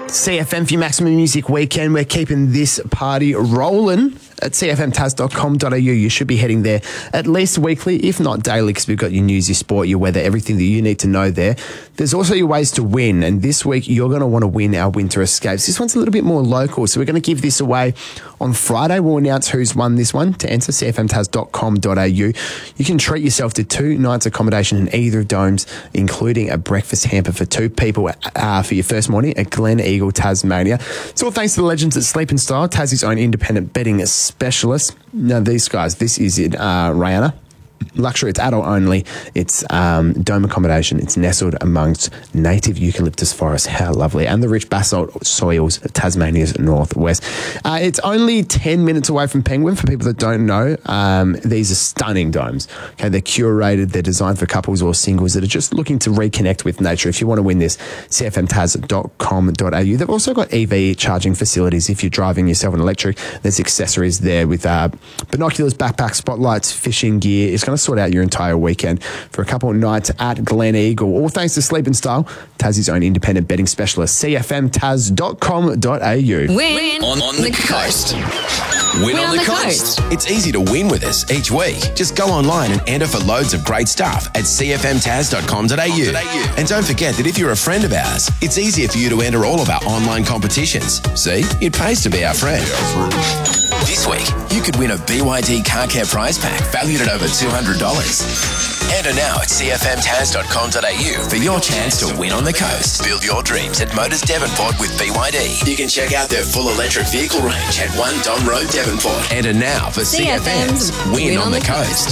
CFM for your Maximum Music Weekend. We're keeping this party rolling at cfmtaz.com.au. You should be heading there at least weekly, if not daily, because we've got your news, your sport, your weather, everything that you need to know there. There's also your ways to win, and this week you're going to want to win our Winter Escapes. This one's a little bit more local, so we're going to give this away on Friday. We'll announce who's won this one. To enter, cfmtaz.com.au. You can treat yourself to 2 nights accommodation in either of domes, including a breakfast hamper for 2 people for your first morning at Glen Eagle, Tasmania. It's all thanks to the legends at Sleep and Style, Tassie's own independent bedding specialist. Now, these guys, this is it, Rihanna. Luxury, it's adult only. It's dome accommodation. It's nestled amongst native eucalyptus forests. How lovely. And the rich basalt soils of Tasmania's northwest. It's only 10 minutes away from Penguin, for people that don't know. These are stunning domes. Okay, they're curated. They're designed for couples or singles that are just looking to reconnect with nature. If you want to win this, cfmtaz.com.au. They've also got EV charging facilities. If you're driving yourself an electric, there's accessories there with binoculars, backpack, spotlights, fishing gear. It's going to sort out your entire weekend for a couple of nights at Glen Eagle. All thanks to Sleep and Style, Tassie's own independent bedding specialist, cfmtaz.com.au. Win on the coast. Win on the coast. It's easy to win with us each week. Just go online and enter for loads of great stuff at cfmtaz.com.au. And don't forget that if you're a friend of ours, it's easier for you to enter all of our online competitions. See, it pays to be our friend. This week, you could win a BYD car care prize pack valued at over $200. Enter now at cfmtaz.com.au for your chance to win on the coast. Build your dreams at Motors Devonport with BYD. You can check out their full electric vehicle range at 1 Don Road, Devonport. Enter now for CFM's Win on the Coast.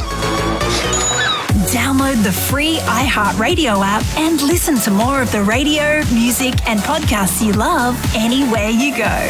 Download the free iHeartRadio app and listen to more of the radio, music and podcasts you love anywhere you go.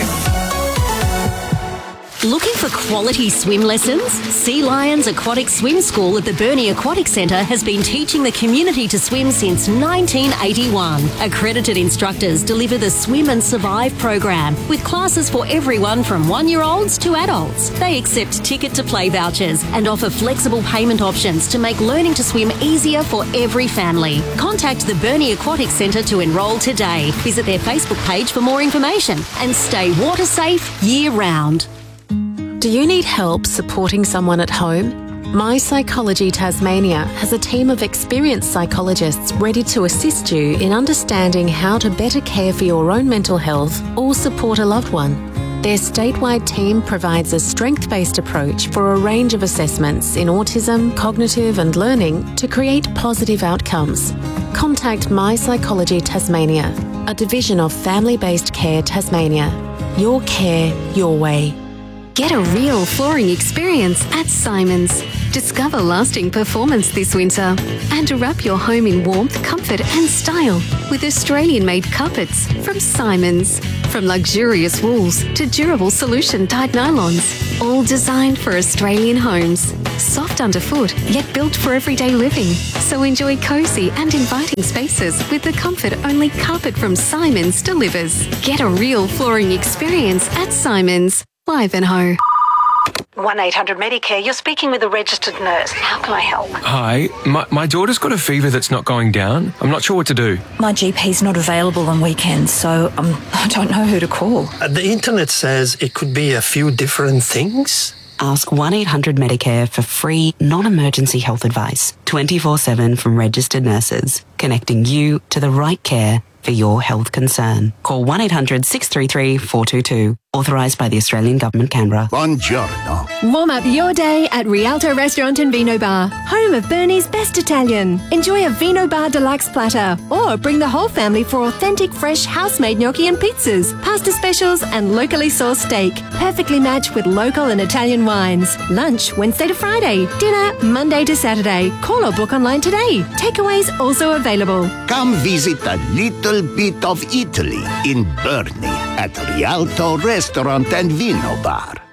Looking for quality swim lessons? Sea Lions Aquatic Swim School at the Burnie Aquatic Centre has been teaching the community to swim since 1981. Accredited instructors deliver the Swim and Survive program with classes for everyone from 1-year-olds to adults. They accept ticket-to-play vouchers and offer flexible payment options to make learning to swim easier for every family. Contact the Burnie Aquatic Centre to enrol today. Visit their Facebook page for more information and stay water safe year-round. Do you need help supporting someone at home? My Psychology Tasmania has a team of experienced psychologists ready to assist you in understanding how to better care for your own mental health or support a loved one. Their statewide team provides a strength-based approach for a range of assessments in autism, cognitive and learning to create positive outcomes. Contact My Psychology Tasmania, a division of Family-Based Care Tasmania. Your care, your way. Get a real flooring experience at Simons. Discover lasting performance this winter and wrap your home in warmth, comfort and style with Australian-made carpets from Simons. From luxurious wools to durable solution-dyed nylons, all designed for Australian homes. Soft underfoot, yet built for everyday living. So enjoy cosy and inviting spaces with the comfort only carpet from Simons delivers. Get a real flooring experience at Simons. Ivanhoe. 1-800-Medicare, you're speaking with a registered nurse. How can I help? Hi, my daughter's got a fever that's not going down. I'm not sure what to do. My GP's not available on weekends, so I don't know who to call. The internet says it could be a few different things. Ask 1-800-Medicare for free, non-emergency health advice, 24/7 from registered nurses, connecting you to the right care for your health concern. Call 1-800-633-422. Authorised by the Australian Government, Canberra. Buongiorno. Warm up your day at Rialto Restaurant and Vino Bar, home of Burnie's best Italian. Enjoy a Vino Bar deluxe platter or bring the whole family for authentic fresh house-made gnocchi and pizzas, pasta specials and locally sourced steak, perfectly matched with local and Italian wines. Lunch Wednesday to Friday, dinner Monday to Saturday. Call or book online today. Takeaways also available. Come visit a little bit of Italy in Burnie at Rialto Restaurant and Vino Bar.